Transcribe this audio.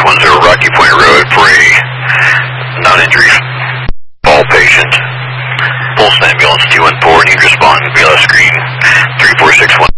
4610 Rocky Point Road for a non-injury fall patient. Pulse ambulance 214, need to respond, BLS screen 3461.